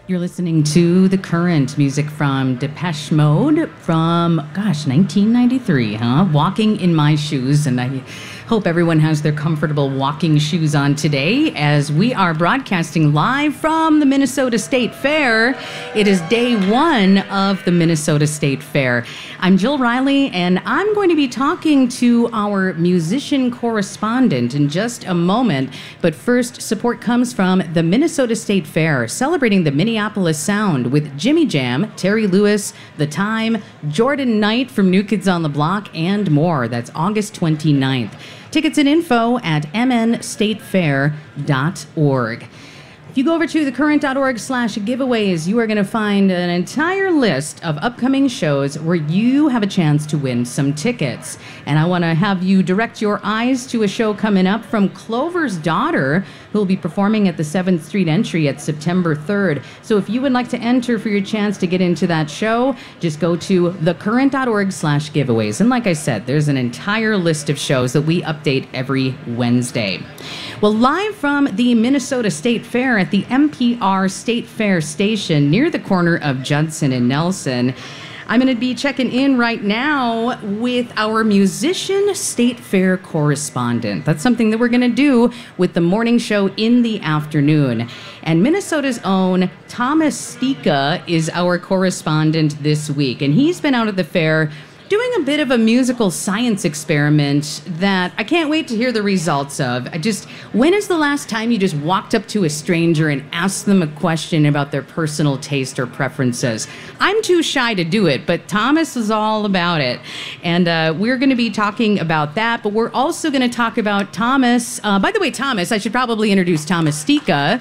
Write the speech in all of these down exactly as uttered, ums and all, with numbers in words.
You're listening to The Current, music from Depeche Mode from, gosh, nineteen ninety-three, huh? Walking in My Shoes, and I hope everyone has their comfortable walking shoes on today as we are broadcasting live from the Minnesota State Fair. It is day one of the Minnesota State Fair. I'm Jill Riley, and I'm going to be talking to our musician correspondent in just a moment. But first, support comes from the Minnesota State Fair, celebrating the Minneapolis sound with Jimmy Jam, Terry Lewis, The Time, Jordan Knight from New Kids on the Block, and more. That's August twenty-ninth. Tickets and info at m n state fair dot org. If you go over to thecurrent.org slash giveaways, you are going to find an entire list of upcoming shows where you have a chance to win some tickets. And I want to have you direct your eyes to a show coming up from Clover's Daughter, who will be performing at the seventh Street Entry at September third. So if you would like to enter for your chance to get into that show, just go to thecurrent.org slash giveaways. And like I said, there's an entire list of shows that we update every Wednesday. Well, live from the Minnesota State Fair at the M P R State Fair Station near the corner of Judson and Nelson, I'm going to be checking in right now with our musician State Fair correspondent. That's something that we're going to do with the morning show in the afternoon. And Minnesota's own Thomas Stika is our correspondent this week. And he's been out at the fair doing a bit of a musical science experiment that I can't wait to hear the results of. I just, when is the last time you just walked up to a stranger and asked them a question about their personal taste or preferences? I'm too shy to do it, but Thomas is all about it. And uh, we're going to be talking about that, but we're also going to talk about Thomas. Uh, by the way, Thomas, I should probably introduce Thomas Stika.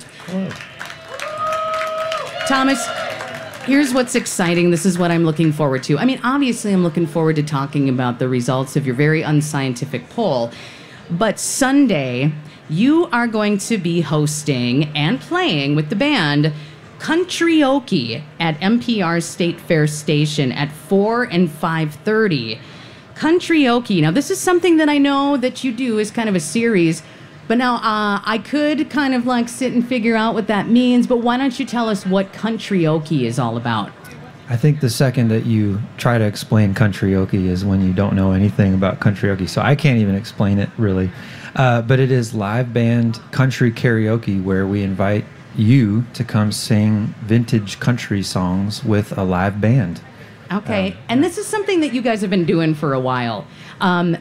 Thomas, here's what's exciting. This is what I'm looking forward to. I mean, obviously, I'm looking forward to talking about the results of your very unscientific poll. But Sunday, you are going to be hosting and playing with the band Country-oke at M P R State Fair Station at four and five thirty. Country-oke. Now, this is something that I know that you do as kind of a series. But now, uh, I could kind of like sit and figure out what that means, but why don't you tell us what Country-oke is all about? I think the second that you try to explain Country-oke is when you don't know anything about Country-oke, so I can't even explain it, really. Uh, but it is live band country karaoke where we invite you to come sing vintage country songs with a live band. Okay, um, and this is something that you guys have been doing for a while. Um,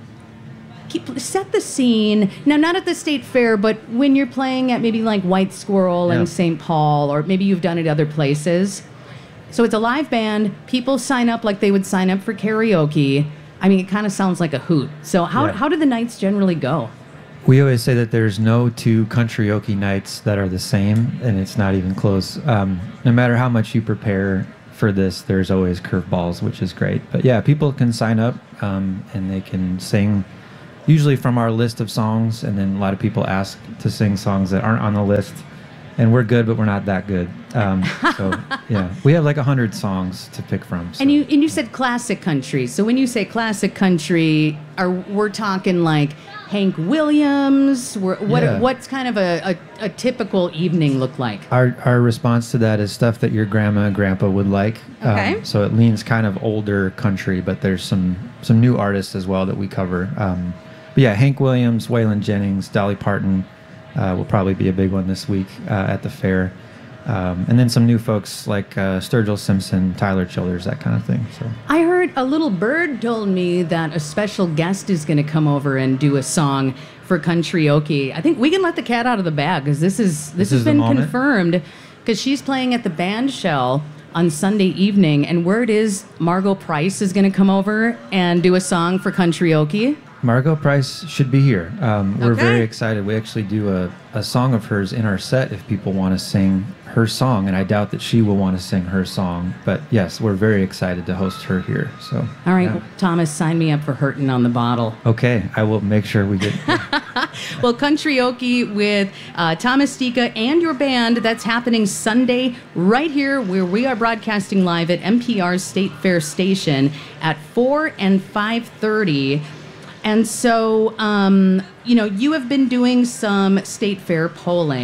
Keep, set the scene. Now, not at the State Fair, but when you're playing at maybe like White Squirrel yeah. and Saint Paul, or maybe you've done it other places. So it's a live band. People sign up like they would sign up for karaoke. I mean, it kind of sounds like a hoot. So how, yeah. how do the nights generally go? We always say that there's no two Country-oke nights that are the same, and it's not even close. Um, no matter how much you prepare for this, there's always curveballs, which is great. But yeah, people can sign up um, and they can sing usually from our list of songs, and then a lot of people ask to sing songs that aren't on the list, and we're good, but we're not that good. Um, so yeah, we have like a hundred songs to pick from. So. And you and you said classic country. So when you say classic country, are we're talking like Hank Williams? We're, what yeah. what's kind of a, a, a typical evening look like? Our our response to that is stuff that your grandma and grandpa would like. Okay. Um, so it leans kind of older country, but there's some some new artists as well that we cover. Um, But yeah, Hank Williams, Waylon Jennings, Dolly Parton uh, will probably be a big one this week uh, at the fair. Um, and then some new folks like uh, Sturgill Simpson, Tyler Childers, that kind of thing. So I heard a little bird told me that a special guest is going to come over and do a song for Country-oke. I think we can let the cat out of the bag because this is this, This has is the been moment? confirmed because she's playing at the Band Shell on Sunday evening, and word is Margot Price is going to come over and do a song for Country-oke. Margot Price should be here. Um, we're Okay. very excited. We actually do a, a song of hers in our set if people want to sing her song, and I doubt that she will want to sing her song. But yes, we're very excited to host her here. So All right, yeah. Thomas, sign me up for Hurtin' on the Bottle. Okay, I will make sure we get... Well, Country-oke with uh, Thomas Stika and your band, that's happening Sunday right here where we are broadcasting live at M P R State Fair Station at four and five thirty. And so, um, you know, you have been doing some State Fair polling.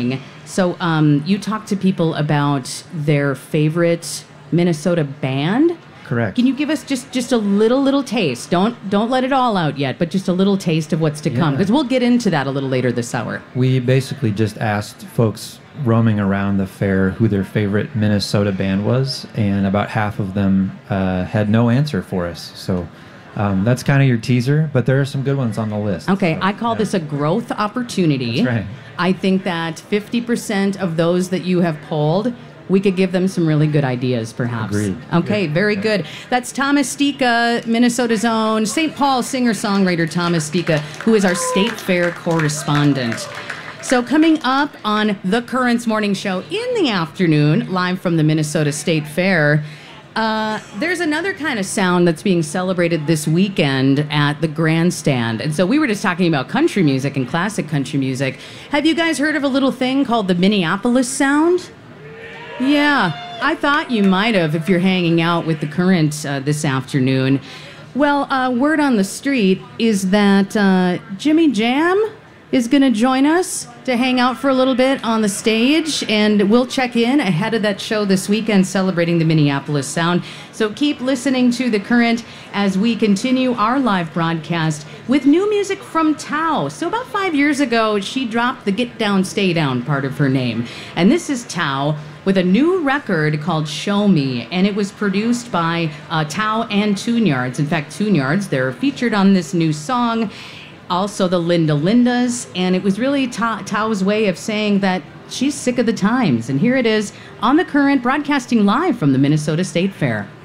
So um, you talk to people about their favorite Minnesota band. Correct. Can you give us just, just a little little taste? Don't don't let it all out yet, but just a little taste of what's to Yeah. come, because we'll get into that a little later this hour. We basically just asked folks roaming around the fair who their favorite Minnesota band was, and about half of them uh, had no answer for us. So um, that's kind of your teaser, but there are some good ones on the list. Okay, So, I call yeah. this a growth opportunity. That's right. I think that fifty percent of those that you have polled, we could give them some really good ideas, perhaps. Agreed. Okay, Good. very Yeah. good. That's Thomas Stika, Minnesota's own Saint Paul singer-songwriter Thomas Stika, who is our State Fair correspondent. So coming up on the Currents Morning Show in the afternoon, live from the Minnesota State Fair, uh, there's another kind of sound that's being celebrated this weekend at the Grandstand. And so we were just talking about country music and classic country music. Have you guys heard of a little thing called the Minneapolis Sound? Yeah, I thought you might have if you're hanging out with the Current uh, this afternoon. Well, uh, word on the street is that uh, Jimmy Jam is going to join us to hang out for a little bit on the stage, and we'll check in ahead of that show this weekend celebrating the Minneapolis Sound. So keep listening to The Current as we continue our live broadcast with new music from Tao. So about five years ago, she dropped the Get Down, Stay Down part of her name. And this is Tao with a new record called Show Me, and it was produced by uh, Tao and Tune Yards. In fact, Tune Yards, they're featured on this new song. Also the Linda Lindas, and it was really Ta- Tao's way of saying that she's sick of the times. And here it is on The Current, broadcasting live from the Minnesota State Fair.